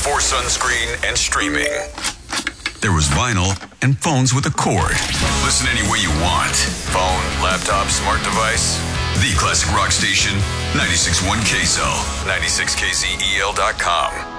before sunscreen and streaming. There was vinyl and phones with a cord. Listen any way you want. Phone, laptop, smart device. The Classic Rock Station, 96.1 KSL, 96KZEL.com.